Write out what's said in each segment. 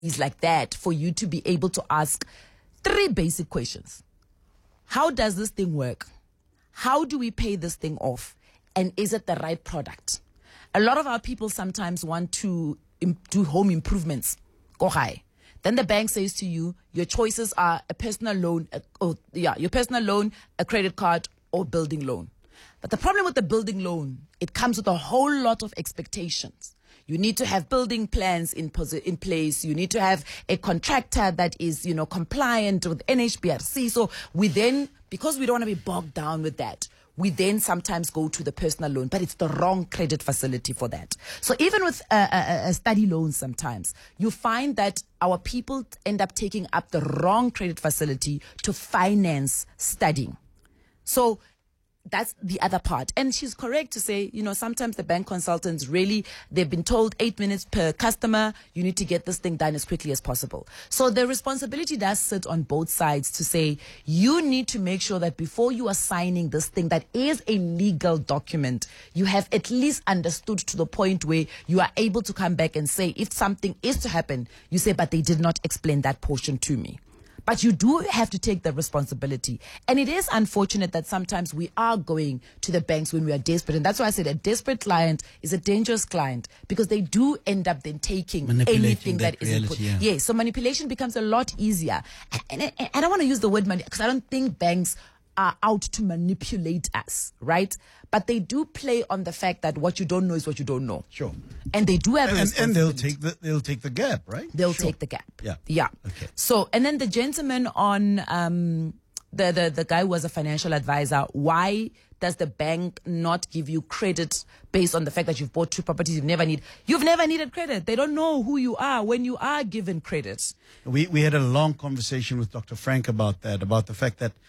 is like that for you to be able to ask 3 basic questions. How does this thing work? How do we pay this thing off? And is it the right product? A lot of our people sometimes want to do home improvements. Go high. Then the bank says to you, your choices are a personal loan, your personal loan, a credit card, or building loan. But the problem with the building loan, it comes with a whole lot of expectations. You need to have building plans in place. You need to have a contractor that is, compliant with NHBRC. So we then, because we don't want to be bogged down with that, we then sometimes go to the personal loan, but it's the wrong credit facility for that. So even with a study loan sometimes, you find that our people end up taking up the wrong credit facility to finance studying. So that's the other part. And she's correct to say, sometimes the bank consultants really, they've been told 8 minutes per customer, you need to get this thing done as quickly as possible. So the responsibility does sit on both sides to say, you need to make sure that before you are signing this thing that is a legal document, you have at least understood to the point where you are able to come back and say, if something is to happen, you say, but they did not explain that portion to me. But you do have to take the responsibility. And it is unfortunate that sometimes we are going to the banks when we are desperate. And that's why I said a desperate client is a dangerous client, because they do end up then taking anything that isn't put. Yeah. Yes, so manipulation becomes a lot easier. And I don't want to use the word money, because I don't think banks are out to manipulate us, right? But they do play on the fact that what you don't know is what you don't know. Sure. And they do have a And responsibility. they'll take the gap, right? They'll Sure. take the gap. Yeah. Yeah. Okay. So, and then the gentleman on the guy who was a financial advisor, why does the bank not give you credit based on the fact that you've bought 2 properties you've never needed credit? They don't know who you are when you are given credit. We had a long conversation with Dr. Frank about that, about the fact that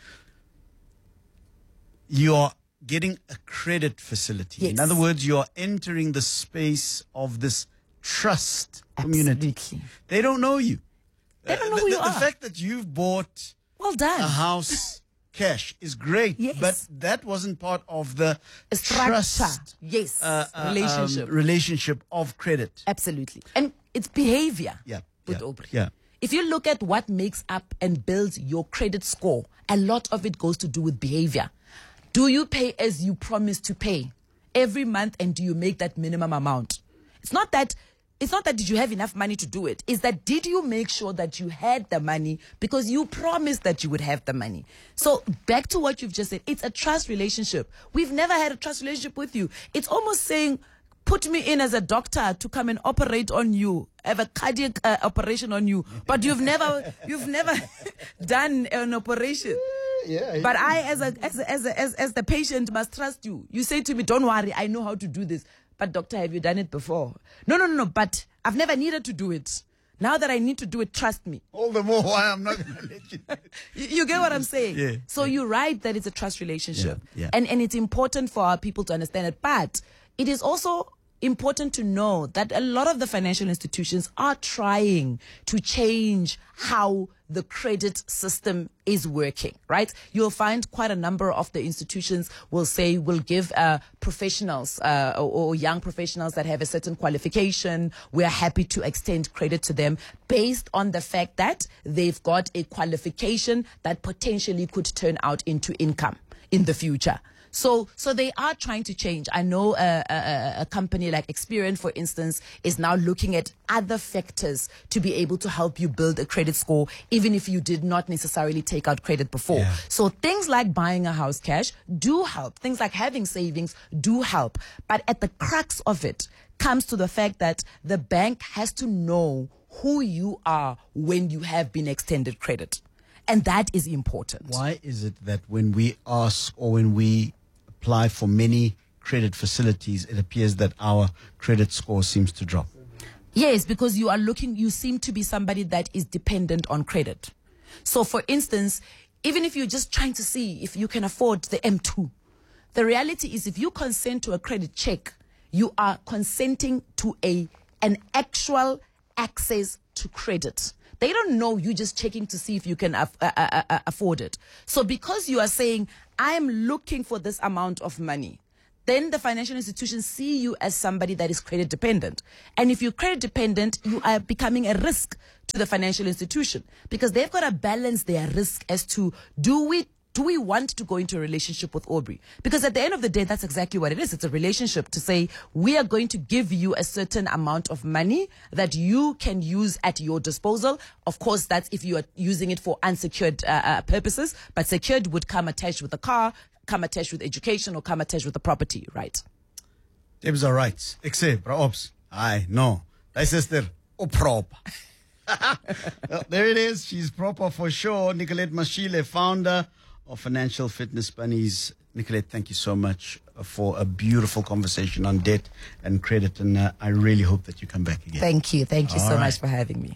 you are getting a credit facility. Yes. In other words, you are entering the space of this trust community. Absolutely. They don't know you. They don't know who you The are. fact that you've bought Well done. a house cash is great, Yes. but that wasn't part of the Structure. trust Yes. Relationship. relationship of credit. Absolutely. And it's behavior with yeah, Aubrey. yeah. If you look at what makes up and builds your credit score, a lot of it goes to do with behavior. Do you pay as you promise to pay every month, and do you make that minimum amount? It's not that did you have enough money to do it. It's that did you make sure that you had the money because you promised that you would have the money. So back to what you've just said, it's a trust relationship. We've never had a trust relationship with you. It's almost saying, put me in as a doctor to come and operate on you, have a cardiac operation on you, but you've never done an operation. Yeah, But I, as the patient, must trust you. You say to me, "Don't worry, I know how to do this." But doctor, have you done it before? No. But I've never needed to do it. Now that I need to do it, trust me. All the more why I'm not going to let you do it. You get what I'm saying? Yeah. So you're right that it's a trust relationship. Yeah. And it's important for our people to understand it. But it is also important to know that a lot of the financial institutions are trying to change how the credit system is working, right? You'll find quite a number of the institutions will give professionals or young professionals that have a certain qualification, we're happy to extend credit to them based on the fact that they've got a qualification that potentially could turn out into income in the future. So they are trying to change. I know a company like Experian, for instance, is now looking at other factors to be able to help you build a credit score, even if you did not necessarily take out credit before. Yeah. So things like buying a house cash do help. Things like having savings do help. But at the crux of it comes to the fact that the bank has to know who you are when you have been extended credit. And that is important. Why is it that when we ask or when we apply for many credit facilities, it appears that our credit score seems to drop? Yes, because you seem to be somebody that is dependent on credit. So for instance, even if you're just trying to see if you can afford the M2, the reality is if you consent to a credit check, you are consenting to an actual access to credit. They don't know, you just checking to see if you can afford it. So because you are saying, I am looking for this amount of money, then the financial institutions see you as somebody that is credit dependent. And if you're credit dependent, you are becoming a risk to the financial institution, because they've got to balance their risk as to, do we want to go into a relationship with Aubrey? Because at the end of the day, that's exactly what it is. It's a relationship to say, we are going to give you a certain amount of money that you can use at your disposal. Of course, that's if you are using it for unsecured purposes, but secured would come attached with a car, come attached with education, or come attached with the property, right? Debs are right. Except, ops. Aye, no. My sister, proper. Well, there it is. She's proper for sure. Nicolette Mashile, founder of Financial Fitness Bunnies. Nicolette, thank you so much for a beautiful conversation on debt and credit, and I really hope that you come back again. Thank you so much for having me.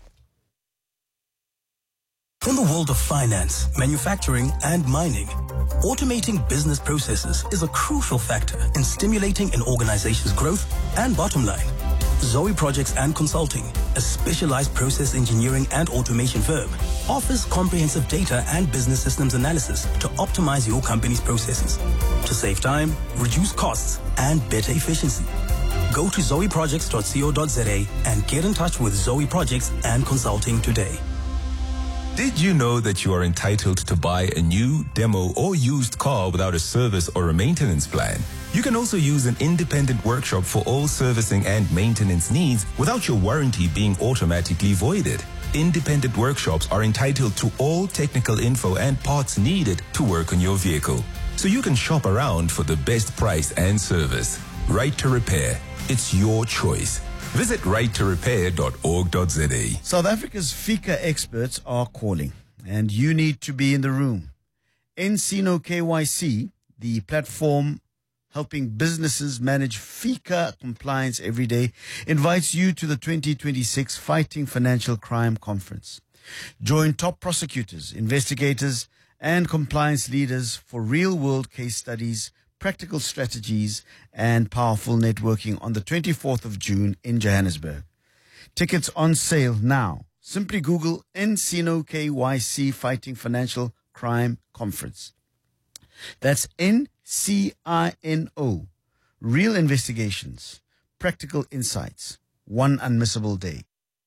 In the world of finance, manufacturing, and mining, automating business processes is a crucial factor in stimulating an organization's growth and bottom line. Zoe Projects and Consulting, a specialized process engineering and automation firm, offers comprehensive data and business systems analysis to optimize your company's processes, to save time, reduce costs, and better efficiency. Go to zoeprojects.co.za and get in touch with Zoe Projects and Consulting today. Did you know that you are entitled to buy a new, demo, or used car without a service or a maintenance plan? You can also use an independent workshop for all servicing and maintenance needs without your warranty being automatically voided. Independent workshops are entitled to all technical info and parts needed to work on your vehicle, so you can shop around for the best price and service. Right to Repair. It's your choice. Visit righttorepair.org.za. South Africa's FICA experts are calling, and you need to be in the room. Encino KYC, the platform helping businesses manage FICA compliance every day, invites you to the 2026 Fighting Financial Crime Conference. Join top prosecutors, investigators, and compliance leaders for real-world case studies, practical strategies, and powerful networking on the 24th of June in Johannesburg. Tickets on sale now. Simply Google Encino KYC Fighting Financial Crime Conference. That's NCINO. Real investigations, practical insights, one unmissable day.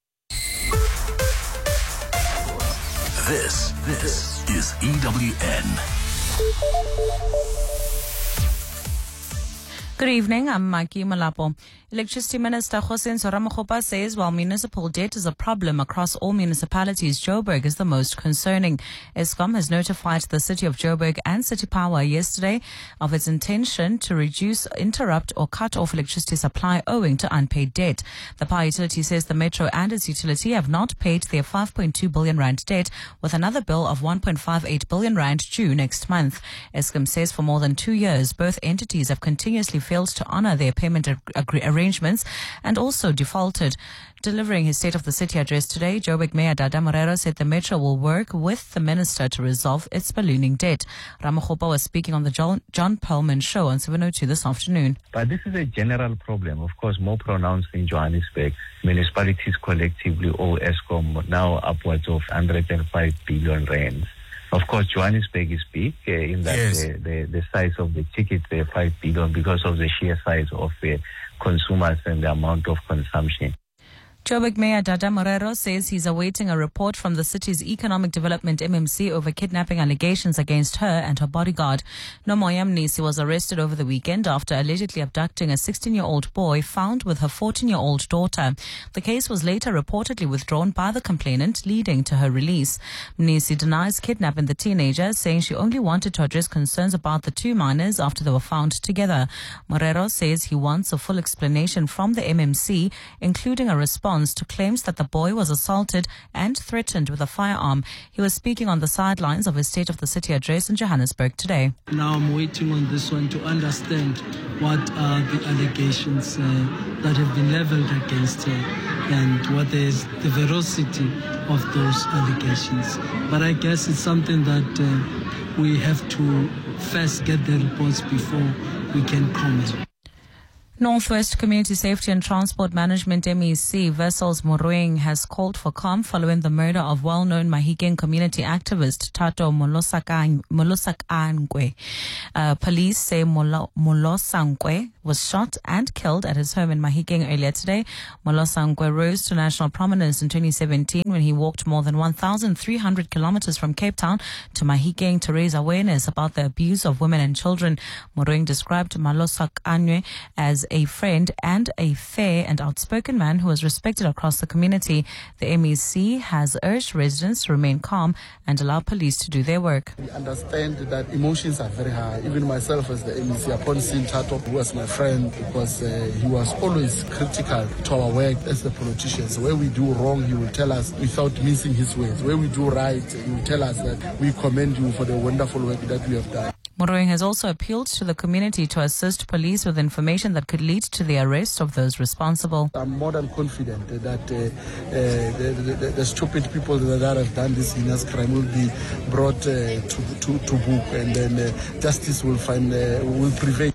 This is EWN. Good evening, I'm Maki Malapo. Electricity Minister Hossein Soramokgopa says while municipal debt is a problem across all municipalities, Joburg is the most concerning. Eskom has notified the city of Joburg and City Power yesterday of its intention to reduce, interrupt or cut off electricity supply owing to unpaid debt. The power utility says the metro and its utility have not paid their 5.2 billion rand debt, with another bill of 1.58 billion rand due next month. Eskom says for more than 2 years, both entities have continuously failed to honor their payment arrangements and also defaulted. Delivering his State of the City address today, Joburg Mayor Dada Morero said the metro will work with the minister to resolve its ballooning debt. Ramokgopa was speaking on the John Perlman show on 702 this afternoon. But this is a general problem, of course, more pronounced in Johannesburg. Municipalities collectively owe Eskom now upwards of 105 billion rand. Of course, Johannesburg is big in that the size of the ticket, 5 billion, because of the sheer size of consumers and the amount of consumption. Joburg Mayor Dada Morero says he's awaiting a report from the city's Economic Development MMC over kidnapping allegations against her and her bodyguard. Nomoya Mnisi was arrested over the weekend after allegedly abducting a 16-year-old boy found with her 14-year-old daughter. The case was later reportedly withdrawn by the complainant, leading to her release. Mnisi denies kidnapping the teenager, saying she only wanted to address concerns about the two minors after they were found together. Morero says he wants a full explanation from the MMC, including a response to claims that the boy was assaulted and threatened with a firearm. He was speaking on the sidelines of his State of the City address in Johannesburg today. Now I'm waiting on this one to understand what are the allegations that have been leveled against her and what is the veracity of those allegations. But I guess it's something that we have to first get the reports before we can comment. Northwest Community Safety and Transport Management MEC Wessels Morueng has called for calm following the murder of well-known Mahikeng community activist Tato Molosakangwe. Police say Molosakangwe was shot and killed at his home in Mahikeng earlier today. Molosakangwe rose to national prominence in 2017 when he walked more than 1,300 kilometers from Cape Town to Mahikeng to raise awareness about the abuse of women and children. Morueng described Molosakangwe as a friend and a fair and outspoken man who was respected across the community. The MEC has urged residents to remain calm and allow police to do their work. We understand that emotions are very high. Even myself as the MEC, upon seeing Tato, who was my friend, because he was always critical to our work as the politicians. Where we do wrong, he will tell us without mincing his words. Where we do right, he will tell us that we commend you for the wonderful work that we have done. Morueng has also appealed to the community to assist police with information that could lead to the arrest of those responsible. I'm more than confident that the stupid people that have done this heinous crime will be brought to book, and then justice will prevail.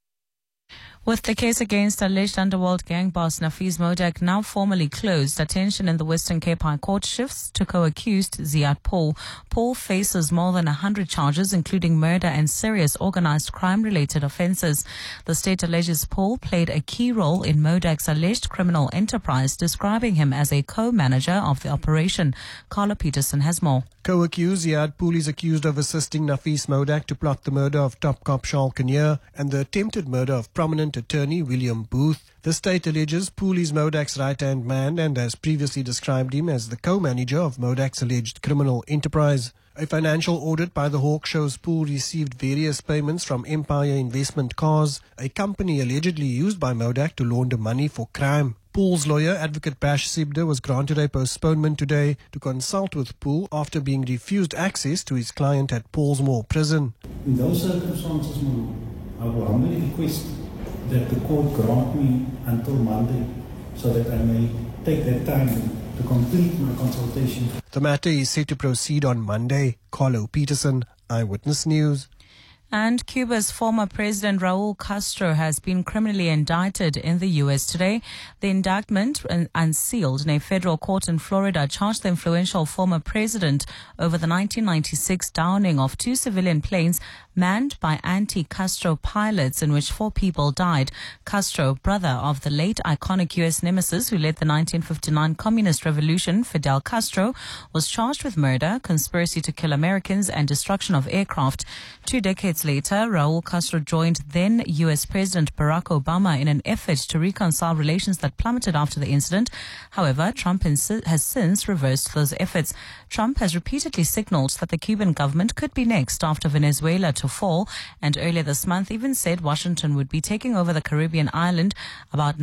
With the case against alleged underworld gang boss Nafees Modak now formally closed, attention in the Western Cape High Court shifts to co-accused Ziad Paul. Paul faces more than 100 charges, including murder and serious organized crime-related offences. The state alleges Paul played a key role in Modak's alleged criminal enterprise, describing him as a co-manager of the operation. Carla Peterson has more. Co-accused Ziad Paul is accused of assisting Nafees Modak to plot the murder of top cop Charles Kinnear and the attempted murder of prominent attorney William Booth. The state alleges Paul is Modak's right-hand man and has previously described him as the co-manager of Modak's alleged criminal enterprise. A financial audit by the Hawk shows Paul received various payments from Empire Investment Cars, a company allegedly used by Modak to launder money for crime. Paul's lawyer, Advocate Bash Sibda, was granted a postponement today to consult with Paul after being refused access to his client at Paulsmoor Prison. In those circumstances, I will humbly request that the court grant me until Monday so that I may take that time to complete my consultation. The matter is set to proceed on Monday. Carlo Peterson, Eyewitness News. And Cuba's former president Raul Castro has been criminally indicted in the U.S. today. The indictment, unsealed in a federal court in Florida, charged the influential former president over the 1996 downing of two civilian planes manned by anti-Castro pilots in which 4 people died. Castro, brother of the late iconic U.S. nemesis who led the 1959 communist revolution, Fidel Castro, was charged with murder, conspiracy to kill Americans, and destruction of aircraft. 2 decades later, Raul Castro joined then U.S. President Barack Obama in an effort to reconcile relations that plummeted after the incident. However, Trump has since reversed those efforts. Trump has repeatedly signaled that the Cuban government could be next after Venezuela to fall, and earlier this month even said Washington would be taking over the Caribbean island about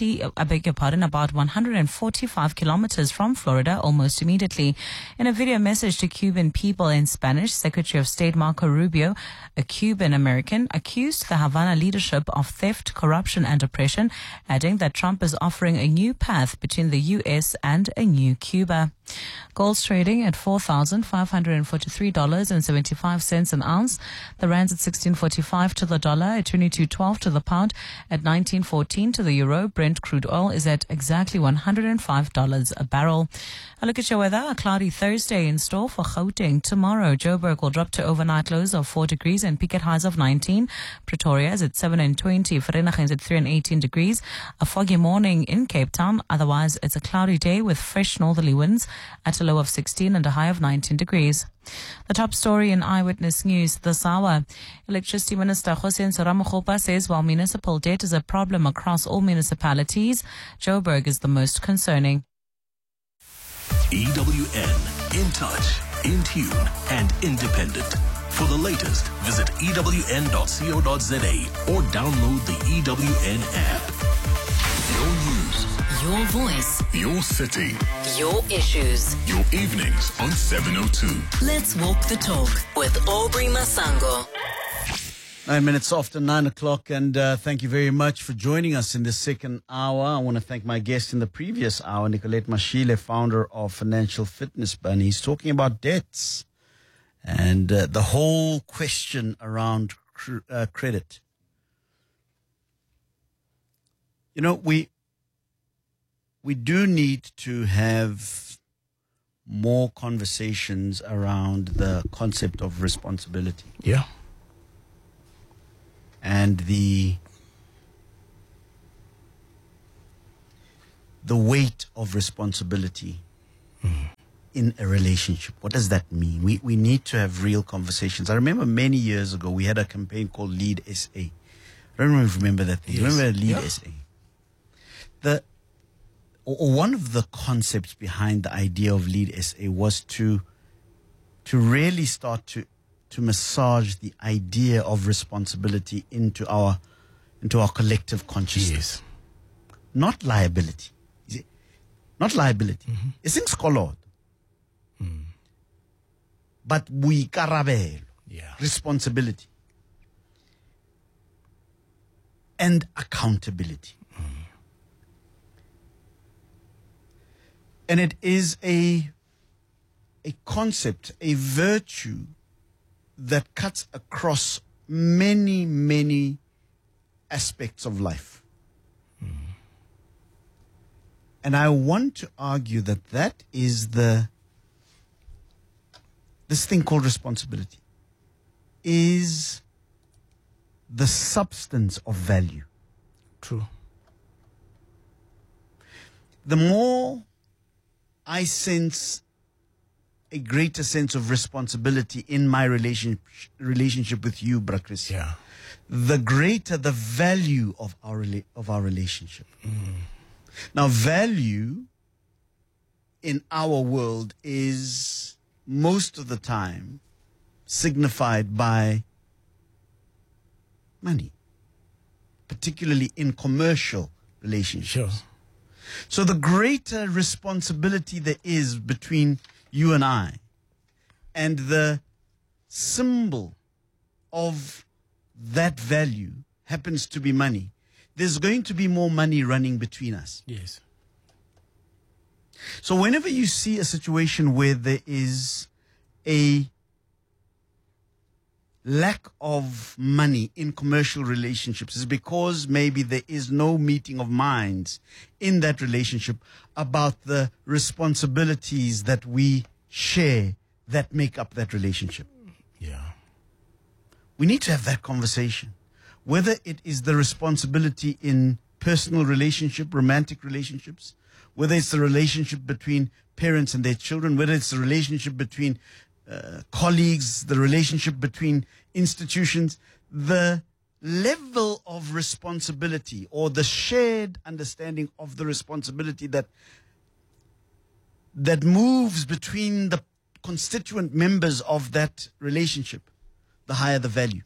145 kilometers from Florida almost immediately. In a video message to Cuban people in Spanish, Secretary of State Marco Rubio, a Cuban American, accused the Havana leadership of theft, corruption, and oppression, adding that Trump is offering a new path between the U.S. and a new Cuba. Gold's trading at $4,543.75 an ounce. The rand's at 16.45 to the dollar, at 22.12 to the pound, at 19.14 to the euro. Brent crude oil is at exactly $105 a barrel. A look at your weather. A cloudy Thursday in store for Gauteng. Tomorrow, Joburg will drop to overnight lows of 4 degrees and peak at highs of 19. Pretoria is at 7 and 20. Vereeniging is at 3 and 18 degrees. A foggy morning in Cape Town. Otherwise, it's a cloudy day with fresh northerly winds at a low of 16 and a high of 19 degrees. The top story in Eyewitness News this hour. Electricity Minister Hossein Ramokgopa says while municipal debt is a problem across all municipalities, Joburg is the most concerning. EWN, in touch, in tune, and independent. For the latest, visit ewn.co.za or download the EWN app. Your news, your voice, your city, your issues, your evenings on 702. Let's walk the talk with Aubrey Masango. 9 minutes after 9 o'clock, and thank you very much for joining us in the second hour. I want to thank my guest in the previous hour, Nicolette Mashile, founder of Financial Fitness Bunny. He's talking about debts and the whole question around credit. You know, we do need to have more conversations around the concept of responsibility. Yeah. And the weight of responsibility in a relationship. What does that mean? We need to have real conversations. I remember many years ago, we had a campaign called Lead SA. I don't know if you remember that thing. Yes. Remember Lead SA? One of the concepts behind the idea of Lead SA was to really start to massage the idea of responsibility into our collective consciousness. Yes. Not liability. Not liability. It's skolot. But boikarabelo. Yeah. Responsibility. And accountability. And it is a concept, a virtue that cuts across many, many aspects of life. And I want to argue that is this thing called responsibility is the substance of value. True. The more I sense a greater sense of responsibility in my relationship with you, Bra Chris, the greater the value of our relationship. Now, value in our world is most of the time signified by money, particularly in commercial relationships. Sure. So the greater responsibility there is between you and I, and the symbol of that value happens to be money, there's going to be more money running between us. Yes. So whenever you see a situation where there is a lack of money in commercial relationships, is because maybe there is no meeting of minds in that relationship about the responsibilities that we share that make up that relationship. Yeah. We need to have that conversation. Whether it is the responsibility in personal relationship, romantic relationships, whether it's the relationship between parents and their children, whether it's the relationship between colleagues, the relationship between institutions, the level of responsibility or the shared understanding of the responsibility that moves between the constituent members of that relationship, the higher the value.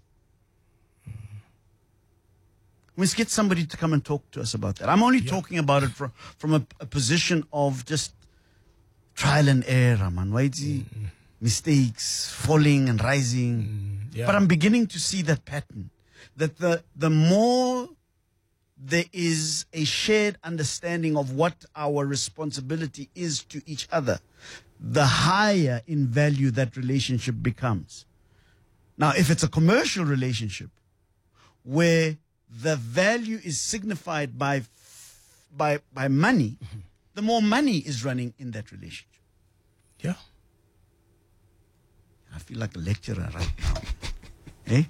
Let's get somebody to come and talk to us about that. I'm only talking about it from a position of just trial and error, man. Mistakes, falling and rising. But I'm beginning to see that pattern. That the more there is a shared understanding of what our responsibility is to each other, the higher in value that relationship becomes. Now, if it's a commercial relationship where the value is signified by money, the more money is running in that relationship. Yeah. I feel like a lecturer right now. Eh?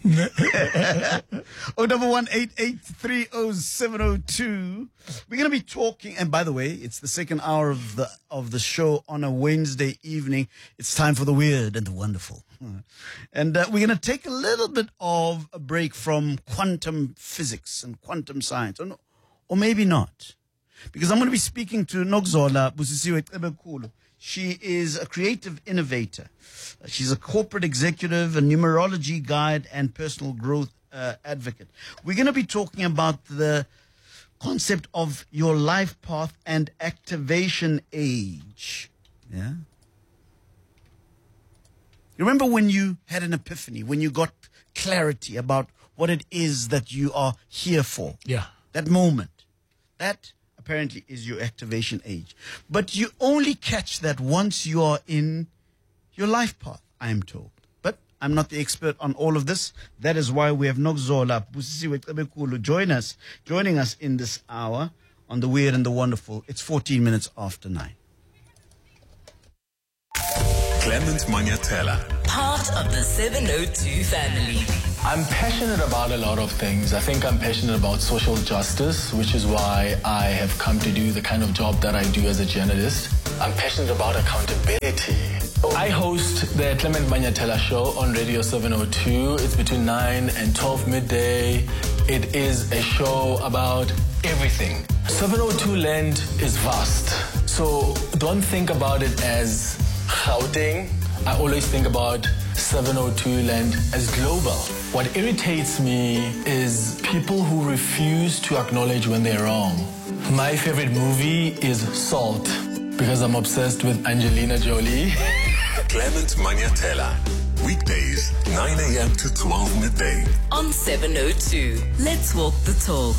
011-883-0702. We're going to be talking, and by the way, it's the second hour of the show on a Wednesday evening. It's time for the weird and the wonderful. And we're going to take a little bit of a break from quantum physics and quantum science, or maybe not. Because I'm going to be speaking to Nokzola Busisiwe Ebekulu. She is a creative innovator. She's a corporate executive, a numerology guide, and personal growth advocate. We're going to be talking about the concept of your life path and activation age. Yeah. You remember when you had an epiphany, when you got clarity about what it is that you are here for? Yeah. That moment. That apparently is your activation age. But you only catch that once you are in your life path, I am told. But I'm not the expert on all of this. That is why we have Nokzola Busisiwe Cebekulu joining us in this hour on The Weird and the Wonderful. It's 14 minutes after 9. Clement Manyatela, part of the 702 family. I'm passionate about a lot of things. I think I'm passionate about social justice, which is why I have come to do the kind of job that I do as a journalist. I'm passionate about accountability. I host the Clement Manyatela Show on Radio 702. It's between 9 and 12 midday. It is a show about everything. 702 land is vast. So don't think about it as Gauteng. I always think about 702 land as global. What irritates me is people who refuse to acknowledge when they're wrong. My favorite movie is Salt because I'm obsessed with Angelina Jolie. Clement Manyatela, weekdays 9 a.m. to 12 midday. On 702, let's walk the talk.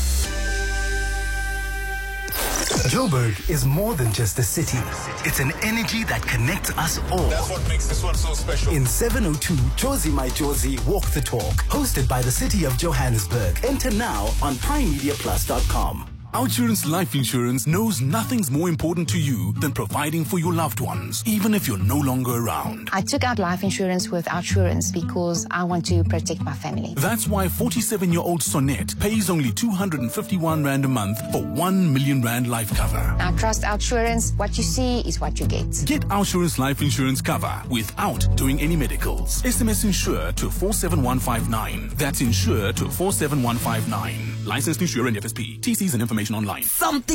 Joburg is more than just a city. It's an energy that connects us all. That's what makes this one so special. In 702, Josie My Josie Walk the Talk, hosted by the City of Johannesburg. Enter now on PrimeMediaPlus.com. Outsurance Life Insurance knows nothing's more important to you than providing for your loved ones, even if you're no longer around. I took out life insurance with Outsurance because I want to protect my family. That's why 47-year-old Sonette pays only 251 Rand a month for 1 million Rand life cover. I trust Outsurance. What you see is what you get. Get Outsurance Life Insurance cover without doing any medicals. SMS Insure to 47159. That's Insure to 47159. Licensed Insurer and FSP. TCs and information online. Something